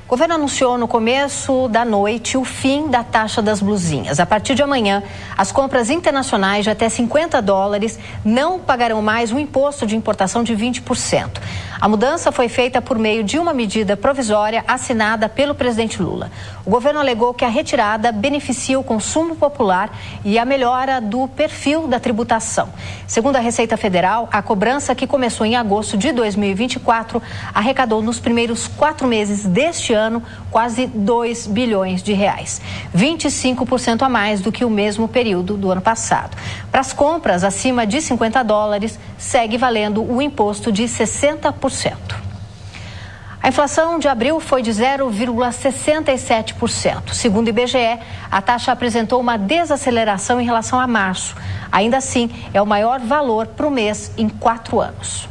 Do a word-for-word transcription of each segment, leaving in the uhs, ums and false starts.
O governo anunciou no começo da noite o fim da taxa das blusinhas. A partir de amanhã, as compras internacionais de até cinquenta dólares não pagarão mais um imposto de importação de vinte por cento. A mudança foi feita por meio de uma medida provisória assinada pelo presidente Lula. O governo alegou que a retirada beneficia o consumo popular e a melhora do perfil da tributação. Segundo a Receita Federal, a cobrança, que começou em agosto de dois mil e vinte e quatro, arrecadou nos primeiros quatro meses deste ano quase dois bilhões de reais, vinte e cinco por cento a mais do que o mesmo período do ano passado. Para as compras acima de cinquenta dólares, segue valendo o imposto de sessenta por cento. A inflação de abril foi de zero vírgula sessenta e sete por cento. Segundo o I B G E, a taxa apresentou uma desaceleração em relação a março. Ainda assim, é o maior valor para o mês em quatro anos.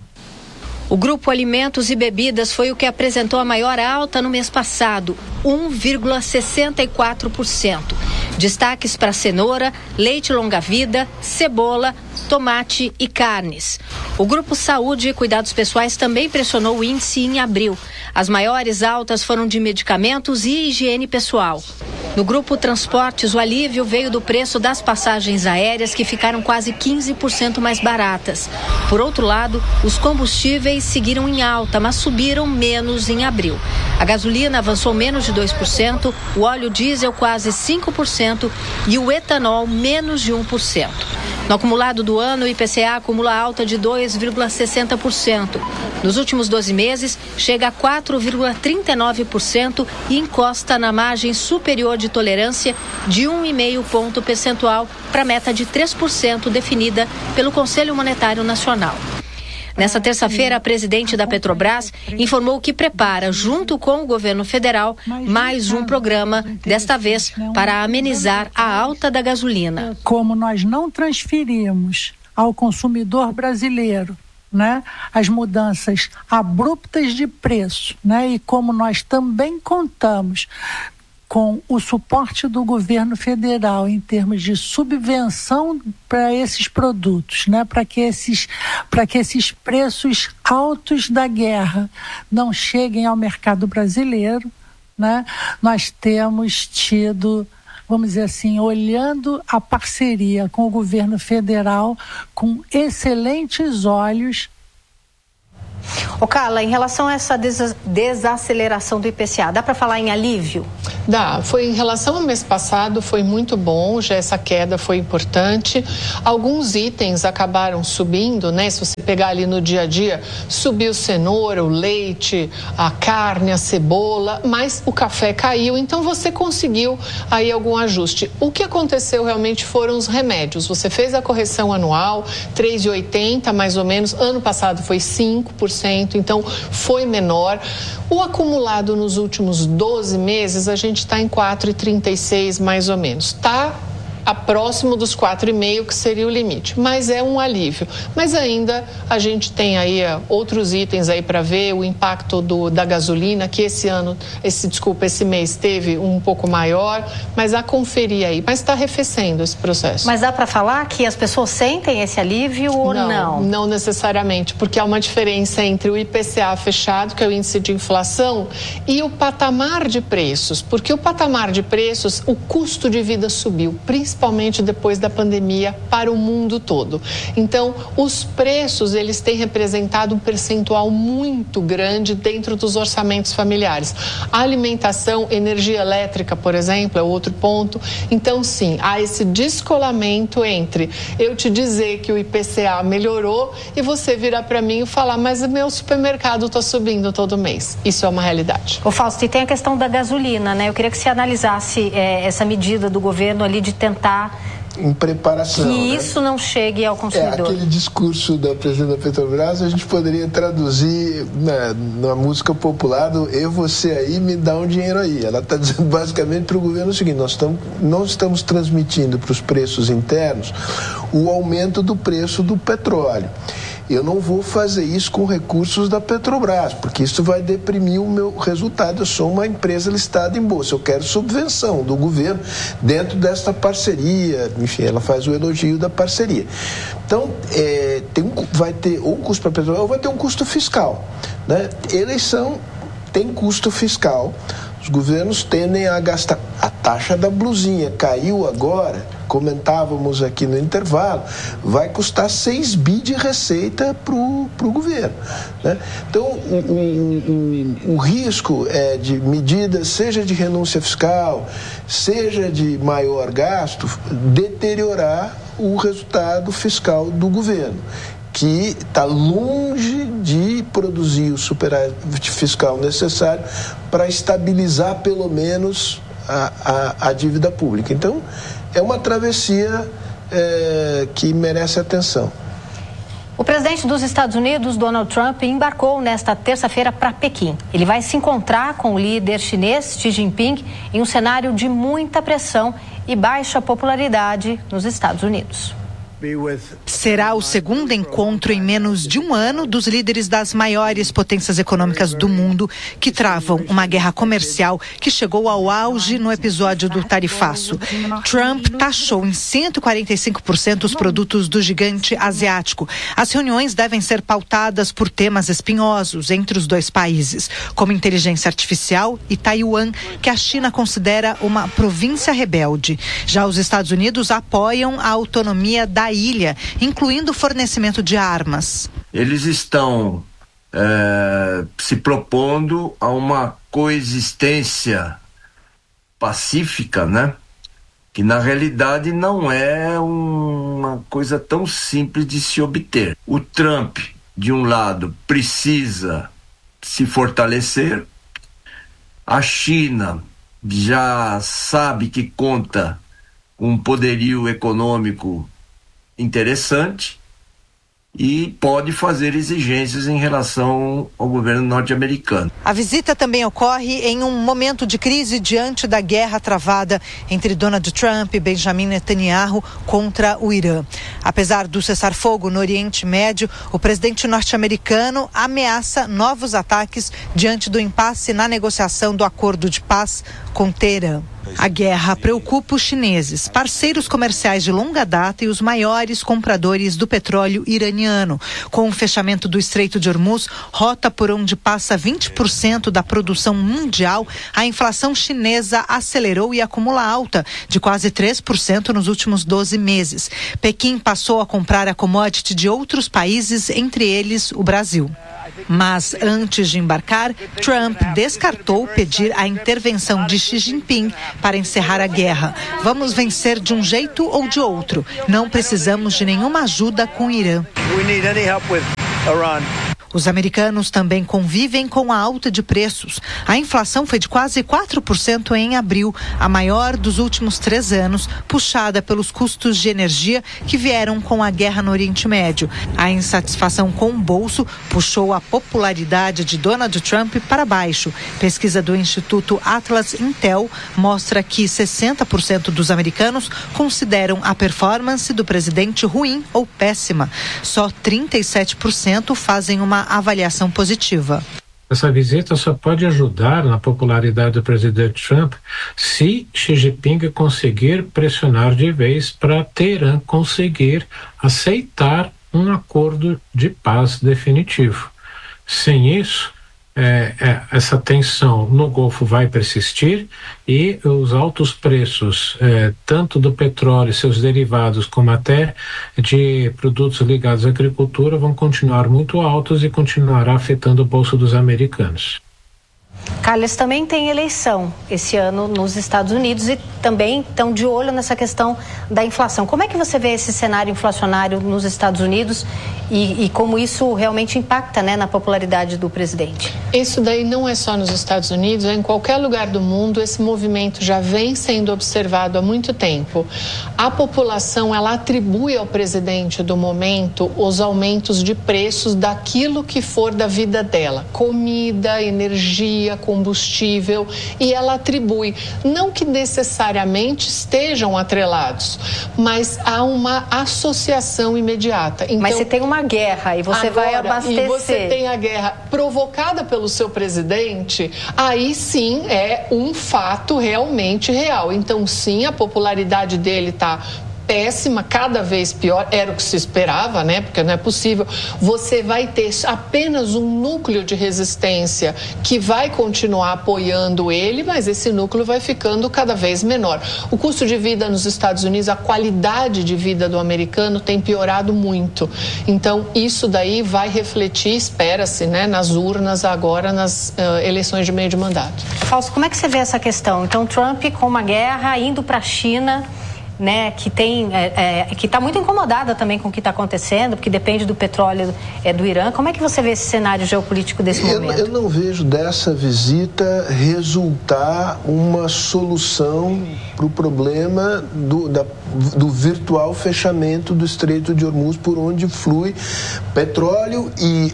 O grupo Alimentos e Bebidas foi o que apresentou a maior alta no mês passado, um vírgula sessenta e quatro por cento. Destaques para cenoura, leite longa-vida, cebola, tomate e carnes. O grupo Saúde e Cuidados Pessoais também pressionou o índice em abril. As maiores altas foram de medicamentos e higiene pessoal. No grupo Transportes, o alívio veio do preço das passagens aéreas, que ficaram quase quinze por cento mais baratas. Por outro lado, os combustíveis seguiram em alta, mas subiram menos em abril. A gasolina avançou menos de dois por cento, o óleo diesel quase cinco por cento e o etanol menos de um por cento. No acumulado do ano, o I P C A acumula alta de dois vírgula sessenta por cento. Nos últimos doze meses, chega a quatro vírgula trinta e nove por cento e encosta na margem superior de tolerância de um vírgula cinco ponto percentual para a meta de três por cento definida pelo Conselho Monetário Nacional. Nessa terça-feira, a presidente da Petrobras informou que prepara, junto com o governo federal, mais um programa, desta vez para amenizar a alta da gasolina. Como nós não transferimos ao consumidor brasileiro, né, as mudanças abruptas de preço, né, e como nós também contamos com o suporte do governo federal em termos de subvenção para esses produtos, né, para que esses, para que esses preços altos da guerra não cheguem ao mercado brasileiro, né, nós temos tido, vamos dizer assim, olhando a parceria com o governo federal com excelentes olhos. Ô Carla, em relação a essa desa- desaceleração do I P C A, dá para falar em alívio? Dá, foi em relação ao mês passado, foi muito bom, já essa queda foi importante. Alguns itens acabaram subindo, né? Se você pegar ali no dia a dia, subiu cenoura, o leite, a carne, a cebola, mas o café caiu, então você conseguiu aí algum ajuste. O que aconteceu realmente foram os remédios. Você fez a correção anual, três vírgula oitenta mais ou menos, ano passado foi cinco por cento, então foi menor. O acumulado nos últimos doze meses, a gente está em quatro vírgula trinta e seis mais ou menos. Está a próximo dos quatro vírgula cinco, que seria o limite, mas é um alívio. Mas ainda a gente tem aí uh, outros itens aí para ver, o impacto do, da gasolina, que esse ano, esse, desculpa, esse mês teve um pouco maior, mas a conferir aí. Mas está arrefecendo esse processo. Mas dá para falar que as pessoas sentem esse alívio ou não? Não, não necessariamente, porque há uma diferença entre o I P C A fechado, que é o índice de inflação, e o patamar de preços, porque o patamar de preços, o custo de vida subiu, principalmente principalmente depois da pandemia, para o mundo todo. Então, os preços, eles têm representado um percentual muito grande dentro dos orçamentos familiares. A alimentação, energia elétrica, por exemplo, é outro ponto. Então, sim, há esse descolamento entre eu te dizer que o I P C A melhorou e você virar para mim e falar, mas o meu supermercado está subindo todo mês. Isso é uma realidade. Ô Fausto, e tem a questão da gasolina, né? Eu queria que você analisasse é, essa medida do governo ali de tentar em preparação, que né? isso não chegue ao consumidor. É, aquele discurso da presidente da Petrobras, a gente poderia traduzir na, na música popular do eu, você aí, me dá um dinheiro aí. Ela está dizendo basicamente para o governo o seguinte, nós estamos, não estamos transmitindo para os preços internos o aumento do preço do petróleo. Eu não vou fazer isso com recursos da Petrobras, porque isso vai deprimir o meu resultado. Eu sou uma empresa listada em bolsa, eu quero subvenção do governo dentro desta parceria. Enfim, ela faz o elogio da parceria. Então, é, tem um, vai ter ou um custo para a Petrobras ou vai ter um custo fiscal, né? Eleição tem custo fiscal. Os governos tendem a gastar. A taxa da blusinha caiu agora, comentávamos aqui no intervalo, vai custar seis bi de receita para o governo, né? Então, o, o, o, o risco é de medidas, seja de renúncia fiscal, seja de maior gasto, deteriorar o resultado fiscal do governo, que está longe de produzir o superávit fiscal necessário para estabilizar pelo menos a, a, a dívida pública. Então, é uma travessia é, que merece atenção. O presidente dos Estados Unidos, Donald Trump, embarcou nesta terça-feira para Pequim. Ele vai se encontrar com o líder chinês Xi Jinping em um cenário de muita pressão e baixa popularidade nos Estados Unidos. Será o segundo encontro em menos de um ano dos líderes das maiores potências econômicas do mundo que travam uma guerra comercial que chegou ao auge no episódio do tarifaço. Trump taxou em cento e quarenta e cinco por cento os produtos do gigante asiático. As reuniões devem ser pautadas por temas espinhosos entre os dois países, como inteligência artificial e Taiwan, que a China considera uma província rebelde. Já os Estados Unidos apoiam a autonomia da ilha, incluindo o fornecimento de armas. Eles estão é, se propondo a uma coexistência pacífica, né? Que na realidade não é uma coisa tão simples de se obter. O Trump, de um lado, precisa se fortalecer. A China já sabe que conta com um poderio econômico interessante e pode fazer exigências em relação ao governo norte-americano. A visita também ocorre em um momento de crise diante da guerra travada entre Donald Trump e Benjamin Netanyahu contra o Irã. Apesar do cessar-fogo no Oriente Médio, o presidente norte-americano ameaça novos ataques diante do impasse na negociação do acordo de paz com Teherã. A guerra preocupa os chineses, parceiros comerciais de longa data e os maiores compradores do petróleo iraniano. Com o fechamento do Estreito de Hormuz, rota por onde passa vinte por cento da produção mundial, a inflação chinesa acelerou e acumula alta de quase três por cento nos últimos doze meses. Pequim passou a comprar a commodity de outros países, entre eles o Brasil. Mas antes de embarcar, Trump descartou pedir a intervenção de Xi Jinping para encerrar a guerra. Vamos vencer de um jeito ou de outro. Não precisamos de nenhuma ajuda com o Irã. Os americanos também convivem com a alta de preços. A inflação foi de quase quatro por cento em abril, a maior dos últimos três anos, puxada pelos custos de energia que vieram com a guerra no Oriente Médio. A insatisfação com o bolso puxou a popularidade de Donald Trump para baixo. Pesquisa do Instituto Atlas Intel mostra que sessenta por cento dos americanos consideram a performance do presidente ruim ou péssima. Só trinta e sete por cento fazem uma avaliação positiva. Essa visita só pode ajudar na popularidade do presidente Trump se Xi Jinping conseguir pressionar de vez para Teherã conseguir aceitar um acordo de paz definitivo. Sem isso, é, é, essa tensão no Golfo vai persistir e os altos preços, é, tanto do petróleo e seus derivados, como até de produtos ligados à agricultura, vão continuar muito altos e continuará afetando o bolso dos americanos. Carlos, também tem eleição esse ano nos Estados Unidos e também estão de olho nessa questão da inflação. Como é que você vê esse cenário inflacionário nos Estados Unidos e, e como isso realmente impacta, né, na popularidade do presidente? Isso daí não é só nos Estados Unidos, é em qualquer lugar do mundo. Esse movimento já vem sendo observado há muito tempo. A população, ela atribui ao presidente do momento os aumentos de preços daquilo que for da vida dela. Comida, energia, combustível, e ela atribui, não que necessariamente estejam atrelados, mas há uma associação imediata. Então, mas você tem uma guerra e você agora, vai abastecer. E você tem a guerra provocada pelo seu presidente, aí sim é um fato realmente real. Então sim, a popularidade dele está péssima, cada vez pior, era o que se esperava, né? Porque não é possível. Você vai ter apenas um núcleo de resistência que vai continuar apoiando ele, mas esse núcleo vai ficando cada vez menor. O custo de vida nos Estados Unidos, a qualidade de vida do americano tem piorado muito. Então, isso daí vai refletir, espera-se, né, nas urnas agora, nas uh, eleições de meio de mandato. Fausto, como é que você vê essa questão? Então, Trump com uma guerra, indo para a China, né, que tem, é, é, que está muito incomodada também com o que está acontecendo, porque depende do petróleo é, do Irã. Como é que você vê esse cenário geopolítico desse eu, momento? Eu não vejo dessa visita resultar uma solução para o problema do, da, do virtual fechamento do Estreito de Hormuz, por onde flui petróleo e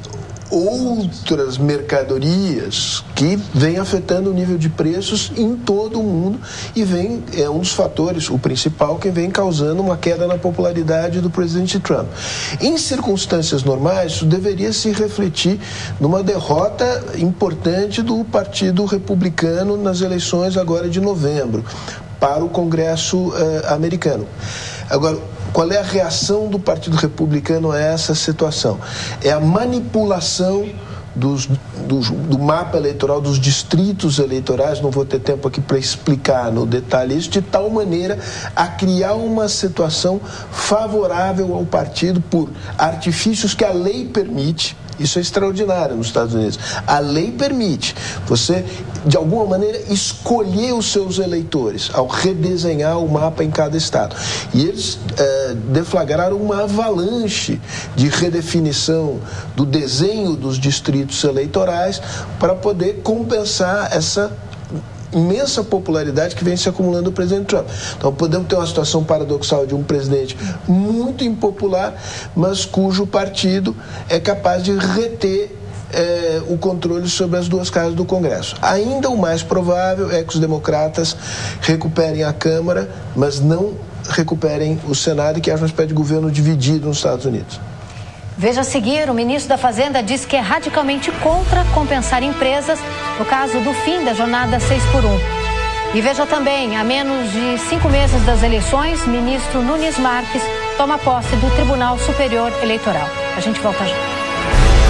outras mercadorias que vem afetando o nível de preços em todo o mundo e vem, é um dos fatores, o principal, que vem causando uma queda na popularidade do presidente Trump. Em circunstâncias normais, isso deveria se refletir numa derrota importante do Partido Republicano nas eleições agora de novembro para o Congresso eh, americano. Agora, qual é a reação do Partido Republicano a essa situação? É a manipulação dos, dos, do mapa eleitoral, dos distritos eleitorais, não vou ter tempo aqui para explicar no detalhe isso, de tal maneira a criar uma situação favorável ao partido por artifícios que a lei permite. Isso é extraordinário nos Estados Unidos. A lei permite você, de alguma maneira, escolher os seus eleitores ao redesenhar o mapa em cada estado. E eles é, deflagraram uma avalanche de redefinição do desenho dos distritos eleitorais para poder compensar essa imensa popularidade que vem se acumulando do presidente Trump. Então podemos ter uma situação paradoxal de um presidente muito impopular, mas cujo partido é capaz de reter é, o controle sobre as duas casas do Congresso. Ainda o mais provável é que os democratas recuperem a Câmara, mas não recuperem o Senado e que haja uma espécie de governo dividido nos Estados Unidos. Veja a seguir, o ministro da Fazenda diz que é radicalmente contra compensar empresas no caso do fim da jornada seis por um. E veja também, a menos de cinco meses das eleições, ministro Nunes Marques toma posse do Tribunal Superior Eleitoral. A gente volta já.